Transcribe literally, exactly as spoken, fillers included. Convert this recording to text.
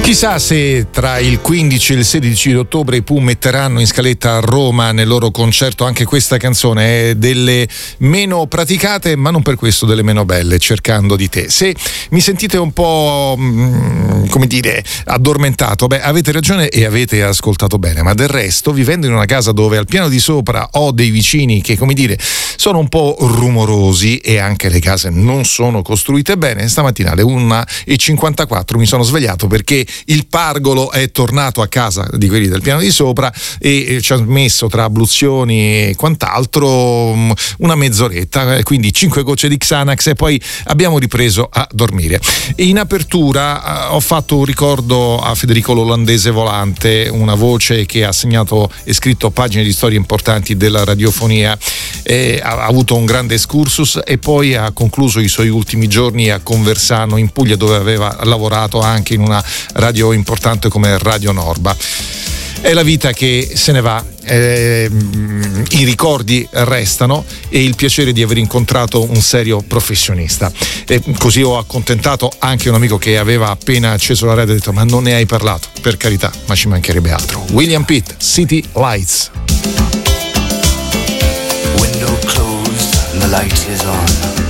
Chissà se tra il quindici e il sedici di ottobre i Pooh metteranno in scaletta a Roma nel loro concerto anche questa canzone, è delle meno praticate ma non per questo delle meno belle, Cercando di te. Se mi sentite un po' mh, come dire addormentato, beh avete ragione e avete ascoltato bene, ma del resto vivendo in una casa dove al piano di sopra ho dei vicini che come dire sono un po' rumorosi e anche le case non sono costruite bene, stamattina alle una e cinquantaquattro mi sono svegliato perché il pargolo è tornato a casa di quelli del piano di sopra e ci ha messo tra abluzioni e quant'altro una mezz'oretta, quindi cinque gocce di Xanax e poi abbiamo ripreso a dormire. In apertura ho fatto un ricordo a Federico l'Olandese Volante, una voce che ha segnato e scritto pagine di storie importanti della radiofonia, e ha avuto un grande excursus e poi ha concluso i suoi ultimi giorni a Conversano in Puglia, dove aveva lavorato anche in una radio importante come Radio Norba. È la vita che se ne va, eh, i ricordi restano e il piacere di aver incontrato un serio professionista. E così ho accontentato anche un amico che aveva appena acceso la radio e ha detto: ma non ne hai parlato? Per carità, ma ci mancherebbe altro. William Pitt, City Lights. Window closed and the light is on.